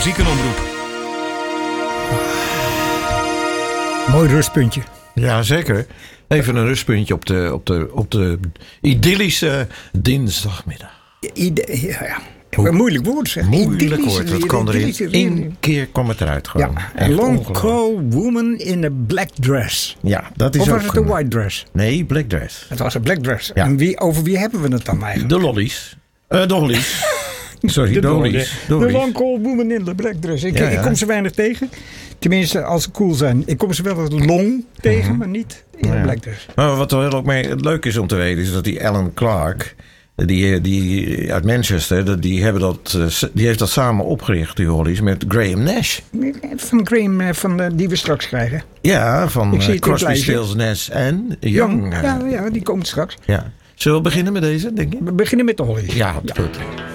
Ziekenomroep. Mooi rustpuntje. Ja, zeker. Even een rustpuntje op de idyllische dinsdagmiddag. Een moeilijk woord zeg. Moeilijk woord. Dat kwam erin. Eén keer kwam het eruit gewoon. Ja, a long cold woman in a black dress. Ja, dat is of ook was het een white dress? Nee, black dress. Het was een black dress. Ja. En over wie hebben we het dan eigenlijk? De lollies. De hollies. Sorry, de hollies. De long cold woman in the black dress. Ik kom ze weinig tegen. Tenminste, als ze cool zijn. Ik kom ze wel als long tegen, maar niet in een black dress. Maar wat er ook leuk is om te weten, is dat die Alan Clark, die uit Manchester, die heeft dat samen opgericht, die hollies, met Graham Nash. Van Graham, die we straks krijgen. Ja, van Crosby, Stills, Nash en Young. Ja, die komt straks. Ja. Zullen we beginnen met deze, denk je? We beginnen met de hollies. Ja, goed.